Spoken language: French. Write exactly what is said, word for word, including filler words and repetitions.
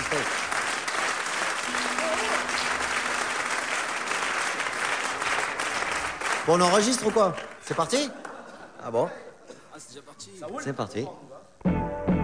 Bon, on enregistre ou quoi? C'est parti? Ah bon? Ah, c'est déjà parti. C'est parti.